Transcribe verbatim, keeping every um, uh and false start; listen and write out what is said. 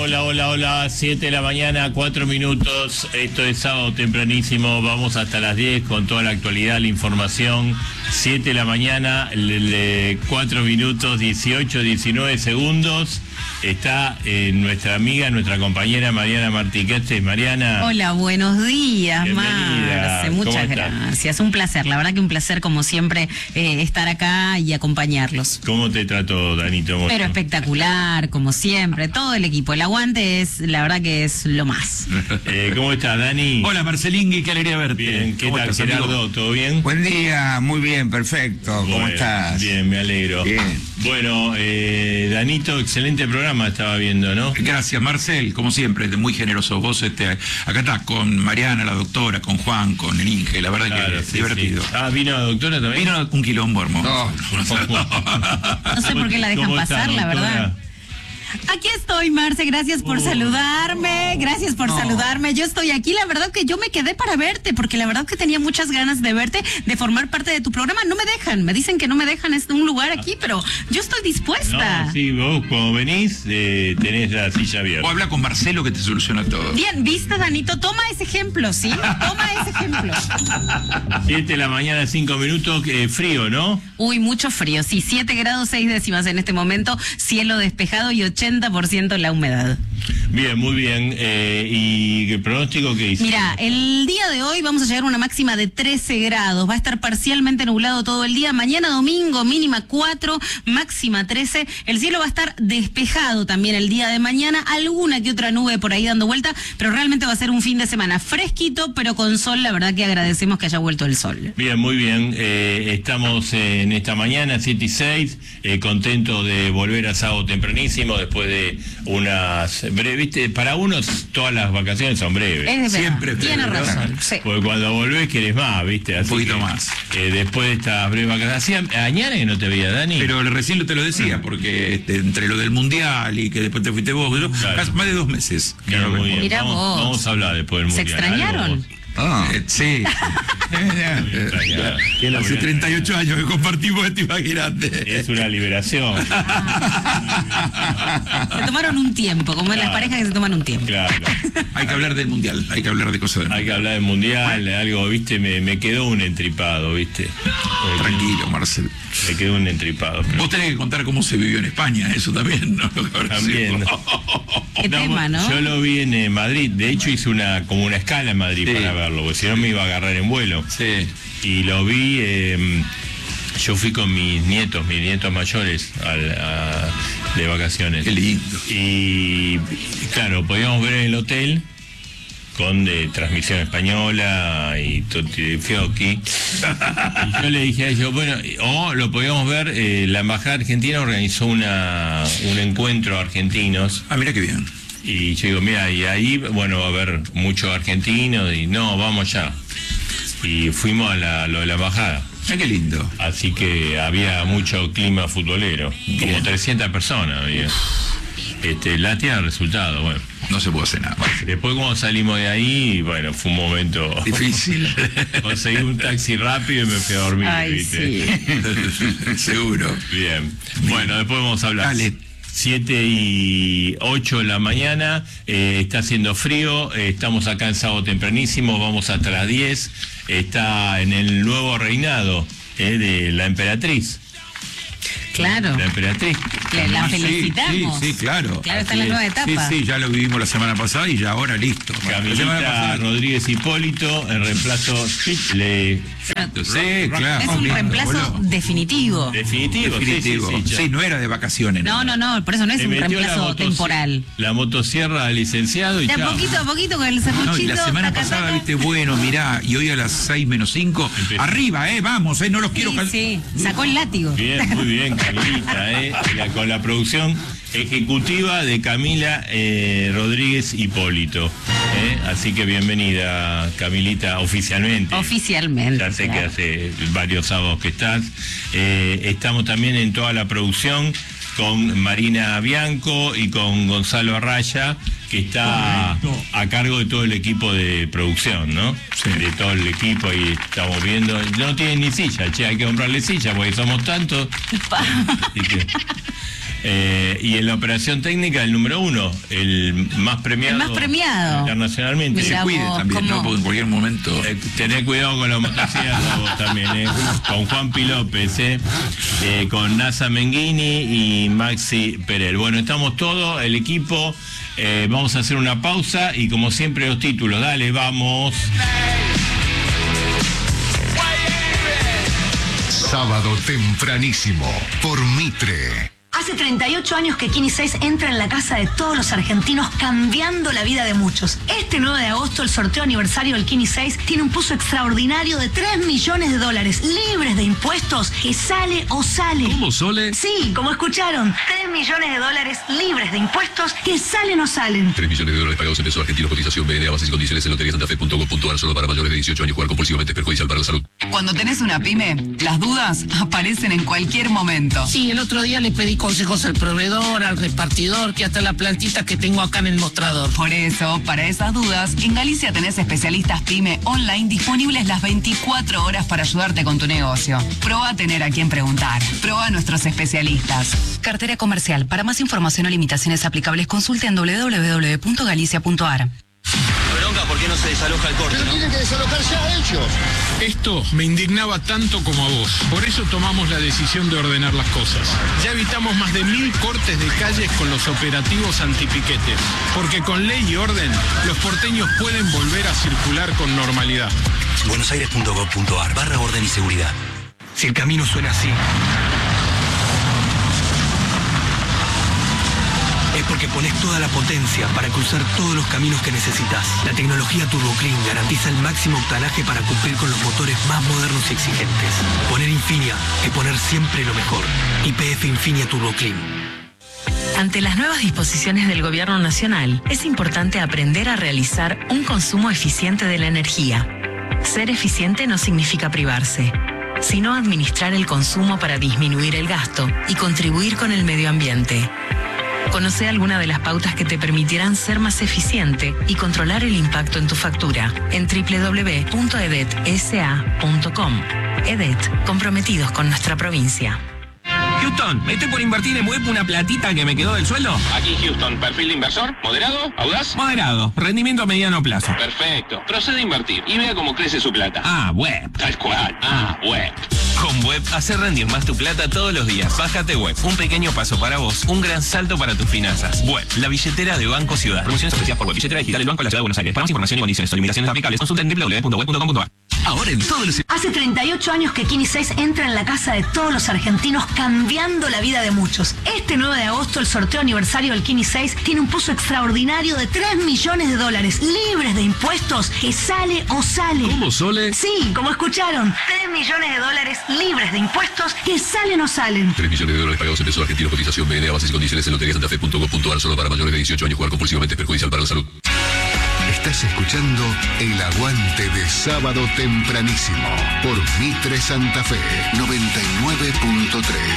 hola, hola, hola, siete de la mañana, cuatro minutos, esto es sábado tempranísimo, vamos hasta las diez con toda la actualidad, la información, siete de la mañana, cuatro minutos, dieciocho, diecinueve segundos. Está eh, nuestra amiga, nuestra compañera Mariana Martí. ¿Qué haces, Mariana? Hola, buenos días, Bienvenida. Marce. Muchas gracias. Un placer, la verdad que un placer, como siempre, eh, estar acá y acompañarlos. ¿Cómo te trató, Danito? Pero espectacular, como siempre, todo el equipo. El aguante es, la verdad que es lo más. Eh, ¿Cómo estás, Dani? Hola, Marcelingui, qué alegría verte. Bien, ¿qué ¿Cómo tal, estás, Gerardo? amigo? ¿Todo bien? Buen día, muy bien, perfecto. ¿Cómo Bueno, estás? Bien, me alegro. Bien. Bueno, eh, Danito, excelente programa estaba viendo, ¿no? Gracias, Marcel, como siempre, muy generoso. Vos, este, acá estás con Mariana, la doctora, con Juan, con el Inge, la verdad Claro, que sí, divertido. sí. Ah, ¿vino la doctora también? Vino un quilombo hermoso. No. No sé por qué la dejan ¿Cómo está, pasar, la doctora? verdad. Aquí estoy, Marce, gracias por Oh. saludarme, gracias por No. saludarme. Yo estoy aquí, la verdad que yo me quedé para verte, porque la verdad que tenía muchas ganas de verte, de formar parte de tu programa. No me dejan, me dicen que no me dejan es un lugar aquí, pero yo estoy dispuesta. No, sí, vos cuando venís eh, tenés la silla abierta. O habla con Marcelo que te soluciona todo. Bien, ¿viste, Danito? Toma ese ejemplo, ¿sí? Toma ese ejemplo. siete de la mañana, cinco minutos, eh, frío, ¿no? Uy, mucho frío, sí, siete grados seis décimas en este momento, cielo despejado y ochenta por ciento la humedad. Bien, muy bien. Eh, ¿Y el pronóstico qué hizo? Mira, el día de hoy vamos a llegar a una máxima de trece grados, va a estar parcialmente nublado todo el día, mañana domingo mínima cuatro, máxima trece, el cielo va a estar despejado también el día de mañana, alguna que otra nube por ahí dando vuelta, pero realmente va a ser un fin de semana fresquito, pero con sol, la verdad que agradecemos que haya vuelto el sol. Bien, muy bien. Eh, estamos eh, en esta mañana, siete y seis, eh, contentos de volver a sábado tempranísimo después de unas breves, viste, para unos todas las vacaciones son breves. Es de Siempre, verdad, tiene pero- razón, sí. Porque cuando volvés querés más, viste. Así Un poquito que, más. eh, después de estas breves vacaciones. Hacía años que no te veía, Dani. Pero recién te lo decía, porque este, entre lo del mundial y que después te fuiste vos, yo, Claro. casi más de dos meses. que Bien, no muy vemos. bien. Mirá Vamos, vos. vamos a hablar después del ¿Se mundial. extrañaron? Algo- Ah. Eh, sí. extrañaron. Hace treinta y ocho años que compartimos esto, imagínate. Es una liberación. Se tomaron un tiempo, como en las Claro. parejas que se toman un tiempo. Claro. Hay que hablar del mundial, hay que hablar de cosas del Hay que mundial. hablar del mundial, algo, viste, me, me quedó un entripado, viste. Me Tranquilo, Marcel. Me quedó un entripado. pero- Vos tenés que contar cómo se vivió en España, eso también, ¿no? También. Qué tema, ¿no? Yo lo vi en eh, Madrid, de hecho hice una como una escala en Madrid Sí. para verlo, porque si no me iba a agarrar en vuelo. Sí. Y lo vi, eh, yo fui con mis nietos, mis nietos mayores al- a- de vacaciones. Qué lindo. Y claro, podíamos ver en el hotel con de transmisión española y Tutti Fiocchi. Y yo le dije a ellos, bueno, o lo podíamos ver, eh, la Embajada Argentina organizó una un encuentro de argentinos. Ah, mira qué bien. Y yo digo, mira, y ahí, bueno, va a haber muchos argentinos, y no, vamos ya. Y fuimos a la, lo de la embajada. Ah, qué lindo. Así que había mucho clima futbolero, como Bien. trescientas personas había. Este, lástima el resultado, bueno. No se puede hacer nada. Después cuando salimos de ahí, bueno, fue un momento... Difícil. Conseguí un taxi rápido y me fui a dormir, Ay, ¿viste? sí. Seguro. Bien. Bueno, después vamos a hablar. Dale. siete y ocho de la mañana, eh, está haciendo frío, eh, estamos acá en sábado tempranísimo, vamos hasta las diez, está en el nuevo reinado eh, de la emperatriz. Claro. La emperatriz. Le- la Ah, sí, felicitamos. Sí, sí, claro. Claro, está en la Así nueva es. etapa. Sí, sí, ya lo vivimos la semana pasada y ya ahora listo. La semana Camilita pasada- Rodríguez Hipólito, en reemplazo le... Sí, claro. Es un Bien, reemplazo boludo. definitivo. Definitivo, Definitivo. sí, sí, sí, Sí, ya. no era de vacaciones. No, no, no, por eso no es Le un metió la reemplazo motosi- temporal. La motosierra al licenciado y De a chao. poquito a poquito con el No, serruchito. y la semana taca, pasada, taca. viste, bueno, mirá, y hoy a las seis menos cinco, Empezó. arriba, eh, vamos, eh, no los quiero... Sí, cal- sí, sacó el látigo. Bien, muy bien, Camilita, eh, la- con la producción ejecutiva de Camila eh, Rodríguez Hipólito. eh, Así que bienvenida, Camilita, oficialmente. Oficialmente. Ya sé claro. que hace varios sábados que estás. Eh, estamos también en toda la producción con Marina Bianco y con Gonzalo Arraya, que está a cargo de todo el equipo de producción, ¿no? Sí. De todo el equipo, y estamos viendo. No tienen ni silla, che, hay que comprarle silla porque somos tantos. Así que, Eh, y en la operación técnica, el número uno, el más premiado. El más premiado. Internacionalmente. Mirá Se cuide vos, también, ¿cómo? ¿no? Porque en cualquier momento. Eh, tener cuidado con los motocicletas vos también, eh. Con Juan Pi López, eh. Eh, con Nasa Menghini y Maxi Perel. Bueno, estamos todos, el equipo. Eh, vamos a hacer una pausa y como siempre los títulos. Dale, vamos. Sábado tempranísimo por Mitre. Hace treinta y ocho años que Kini seis entra en la casa de todos los argentinos, cambiando la vida de muchos. Este nueve de agosto, el sorteo aniversario del Kini seis tiene un puzo extraordinario de tres millones de dólares, libres de impuestos, que sale o sale. ¿Cómo, Sole? Sí, como escucharon, tres millones de dólares libres de impuestos, que salen o salen. tres millones de dólares pagados en pesos argentinos, cotización B N A, bases y condiciones en lotería santa fe punto com punto a r, solo para mayores de dieciocho años, jugar compulsivamente es perjudicial para la salud. Cuando tenés una pyme, las dudas aparecen en cualquier momento. Sí, el otro día le pedí consejos al proveedor, al repartidor, que hasta la plantita que tengo acá en el mostrador. Por eso, para esas dudas, en Galicia tenés especialistas pyme online disponibles las veinticuatro horas para ayudarte con tu negocio. Proba a tener a quien preguntar. Proba a nuestros especialistas. Cartera comercial. Para más información o limitaciones aplicables, consulte en doble u doble u doble u punto galicia punto a r. Bronca, ¿por qué no se desaloja el corte? Pero ¿no? tienen que desalojar ya ellos. Esto me indignaba tanto como a vos. Por eso tomamos la decisión de ordenar las cosas. Ya evitamos más de mil cortes de calles con los operativos antipiquetes. Porque con ley y orden, los porteños pueden volver a circular con normalidad. buenosaires punto gov punto a r barra orden y seguridad. Si el camino suena así, es porque pones toda la potencia para cruzar todos los caminos que necesitas. La tecnología Turbo Clean garantiza el máximo octanaje para cumplir con los motores más modernos y exigentes. Poner Infinia es poner siempre lo mejor. Y P F Infinia Turbo Clean. Ante las nuevas disposiciones del Gobierno Nacional, es importante aprender a realizar un consumo eficiente de la energía. Ser eficiente no significa privarse, sino administrar el consumo para disminuir el gasto y contribuir con el medio ambiente. Conoce alguna de las pautas que te permitirán ser más eficiente y controlar el impacto en tu factura en doble u doble u doble u punto e d e t s a punto com. E D E T, comprometidos con nuestra provincia. Houston, me estoy por invertir en web una platita que me quedó del sueldo. Aquí Houston, perfil de inversor, moderado, audaz. Moderado, rendimiento a mediano plazo. Perfecto, procede a invertir y vea cómo crece su plata. Ah, web. Tal cual, ah, web. Con Web, hace rendir más tu plata todos los días. Bájate Web, un pequeño paso para vos, un gran salto para tus finanzas. Web, la billetera de Banco Ciudad. Promociones ofrecidas por Web, billetera digital del Banco de la Ciudad de Buenos Aires. Para más información y condiciones o limitaciones aplicables, consulta en doble u doble u doble u punto web punto com punto a r. Ahora en todos los... Hace treinta y ocho años que Kini seis entra en la casa de todos los argentinos, cambiando la vida de muchos. Este nueve de agosto, el sorteo aniversario del Kini seis tiene un puzo extraordinario de tres millones de dólares, libres de impuestos, que sale o sale. ¿Cómo, Sole? Sí, como escucharon, tres millones de dólares libres de impuestos, que salen o salen. tres millones de dólares pagados en pesos argentinos, cotización B N A, bases y condiciones en lotería santa fe punto gov punto a r, solo para mayores de dieciocho años, jugar compulsivamente es perjudicial para la salud. Estás escuchando El Aguante de Sábado Tempranísimo por Mitre Santa Fe noventa y nueve punto tres.